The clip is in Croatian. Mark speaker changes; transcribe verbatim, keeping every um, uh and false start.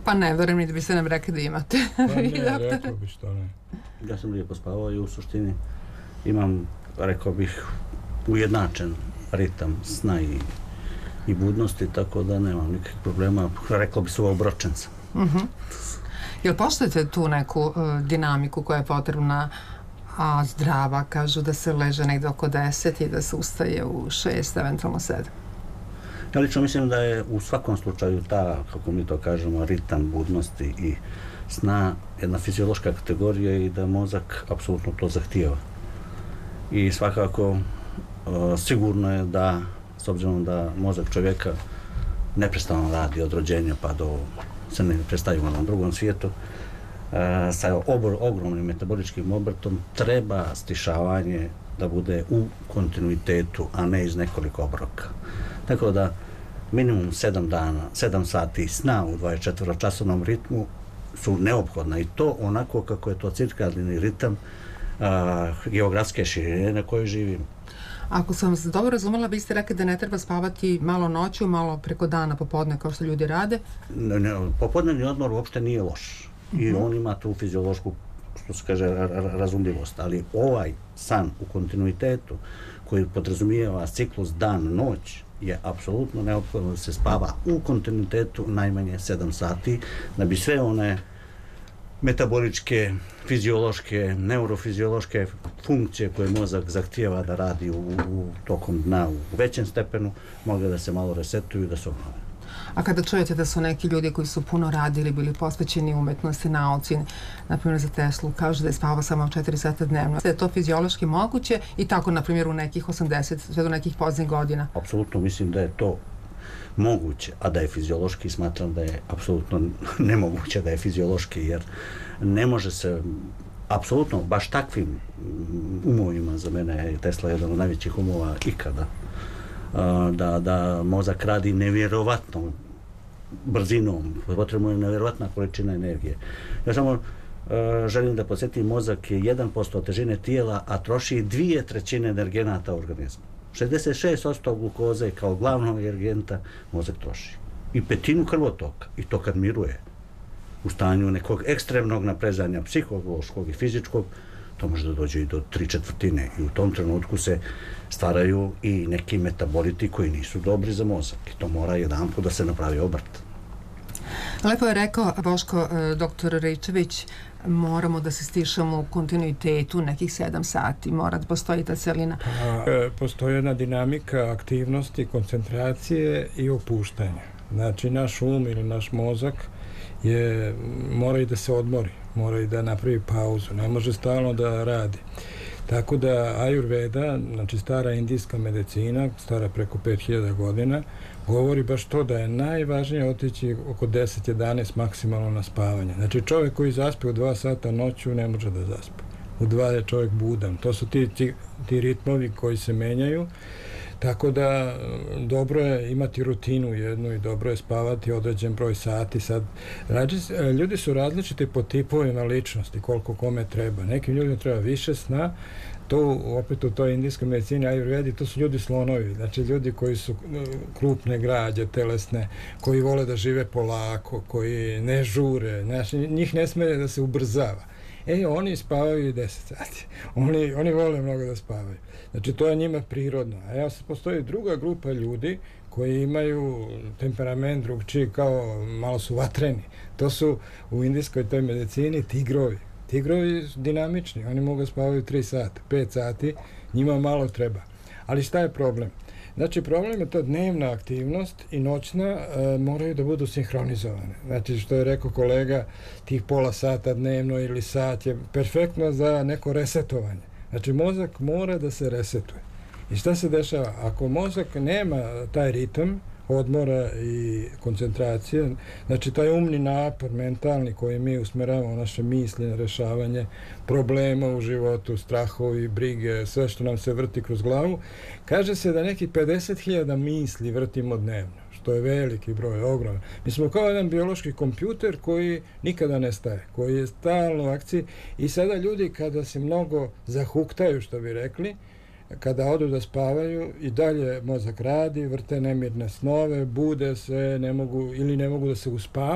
Speaker 1: Pa ne, verujem ni da biste nam rekli da imate.
Speaker 2: Pa ne, rekao bi što ne.
Speaker 3: Ja sam lijepo spavao i u suštini imam, rekao bih, ujednačen ritam sna i, i budnosti, tako da nemam nikakvih problema. Rekao bi se obročen sam.
Speaker 1: Uh-huh. Jel poštujete tu neku uh, dinamiku koja je potrebna, a zdrava, kažu da se leže negde oko deset i da se ustaje u šest, eventualno sedam?
Speaker 3: Ja lično mislim da je u svakom slučaju ta, kako mi to kažemo, ritam budnosti i sna jedna fiziološka kategorija i da mozak apsolutno to zahtijeva. I svakako uh, sigurno je da, s obzirom da mozak čovjeka neprestano radi od rođenja pa do se ne predstavimo na drugom svijetu, uh, sa obor, ogromnim metaboličkim obrtom treba stišavanje da bude u kontinuitetu, a ne iz nekoliko obroka. Tako da minimum sedam dana, sedam sati sna u dvadesetčetvoročasovnom ritmu su neophodna i to onako kako je to cirkadni ritam a, geografske širine na kojoj živimo.
Speaker 1: Ako sam vas dobro razumela, biste rekli da ne treba spavati malo noću, malo preko dana popodne kao što ljudi rade?
Speaker 3: Ne, ne, popodnevni odmor uopšte nije loš i uh-huh. on ima tu fiziološku, što se kaže, razumljivost, ali ovaj san u kontinuitetu koji podrazumijeva ciklus dan-noć je apsolutno neophodno da se spava u kontinuitetu najmanje sedam sati, da bi sve one metaboličke, fiziološke, neurofiziološke funkcije koje mozak zahtijeva da radi u, u tokom dna u većem stepenu, mogle da se malo resetuju i da se obnove.
Speaker 1: A kada čujete da su neki ljudi koji su puno radili, bili posvećeni umetnosti, nauci, na primjer za Teslu, kažu da je spavao samo četiri sata dnevno, da je to fiziološki moguće i tako, na primjer, u nekih osamdeset, sve do nekih pozdnjih godina?
Speaker 3: Apsolutno mislim da je to moguće, a da je fiziološki, smatram da je apsolutno nemoguće da je fiziološki, jer ne može se apsolutno baš takvim umovima, za mene je Tesla jedan od najvećih umova ikada, da, da mozak radi nevjerovatnom brzinom, potrebno je nevjerovatna količina energije. Ja samo uh, želim da podsjetim, mozak je jedan posto težine tijela, a troši dvije trećine energenata u organizmu. šezdeset šest posto glukoze kao glavnog energenta mozak troši. I petinu krvotoka, i to kad miruje. U stanju nekog ekstremnog naprezanja psihološkog i fizičkog, to može da dođe i do tri četvrtine. I u tom trenutku se stvaraju i neki metaboliti koji nisu dobri za mozak. I to mora jedanput da se napravi obrt.
Speaker 1: Lepo je rekao Boško, doktor Rejčević, moramo da se stišamo u kontinuitetu nekih sedam sati. Mora da postoji ta celina.
Speaker 2: Pa, postoji jedna dinamika aktivnosti, koncentracije i opuštanja. Znači, naš um ili naš mozak je, mora i da se odmori, mora i da napravi pauzu, ne može stalno da radi. Tako da Ajurveda, znači stara indijska medicina, stara preko pet hiljada godina, govori baš to da je najvažnije otići oko deset jedanaest maksimalno na spavanje. Znači čovjek koji zaspe u dva sata noću ne može da zaspe. U dva je čovjek budan. To su ti, ti, ti ritmovi koji se menjaju. Tako da dobro je imati rutinu jednu i dobro je spavati određen broj sati. Sad, rađi, ljudi su različiti po tipovima ličnosti, koliko kome treba. Nekim ljudima treba više sna, to opet u toj indijskoj medicini Ajurvedi, to su ljudi slonovi, znači ljudi koji su krupne građe, telesne, koji vole da žive polako, koji ne žure, znači njih ne sme da se ubrzava. E, oni spavaju i deset sati. Oni, oni vole mnogo da spavaju. Znači, to je njima prirodno. A ja sad postoji druga grupa ljudi koji imaju temperament drugčiji, kao malo su vatreni. To su u indijskoj toj medicini tigrovi. Tigrovi su dinamični. Oni mogu spavaju tri sata, pet sati. Njima malo treba. Ali šta je problem? Znači, problem je to dnevna aktivnost i noćna e, moraju da budu sinhronizovane. Znači, što je rekao kolega, tih pola sata dnevno ili sat je perfektno za neko resetovanje. Znači, mozak mora da se resetuje. I šta se dešava? Ako mozak nema taj ritam odmora i koncentracije, znači taj umni napor, mentalni, koji mi usmeravamo naše misli na rešavanje problema u životu, strahovi, brige, sve što nam se vrti kroz glavu, kaže se da neki pedeset hiljada misli vrtimo dnevno, što je veliki broj, ogroman. Mi smo kao jedan biološki kompjuter koji nikada ne staje, koji je stalno u akciji i sada ljudi kada se mnogo zahuktaju, što bi rekli, kada odu da spavaju i dalje mozak radi, vrte nemirne snove, bude se, ne mogu ili ne mogu da se uspavaju.